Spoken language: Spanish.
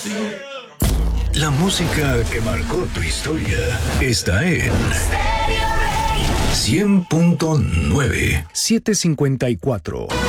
La música que marcó tu historia está en 100.9 754.